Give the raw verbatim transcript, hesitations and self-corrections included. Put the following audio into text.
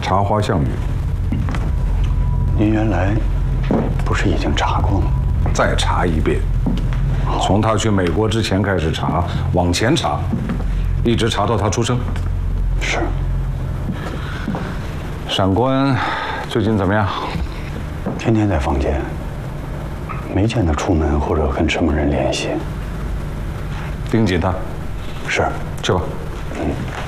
茶花项羽。 您原来不是已经查过吗？ 再查一遍，从他去美国之前开始查，往前查，一直查到他出生。 是。 闪官最近怎么样？ 天天在房间，没见他出门或者跟什么人联系。 盯紧他。 是。 去吧。嗯。